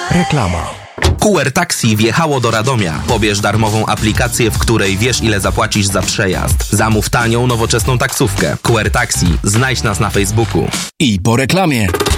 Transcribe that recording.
Reklama. QR Taxi wjechało do Radomia. Pobierz darmową aplikację, w której wiesz, ile zapłacisz za przejazd. Zamów tanią, nowoczesną taksówkę. QR Taxi. Znajdź nas na Facebooku. I po reklamie.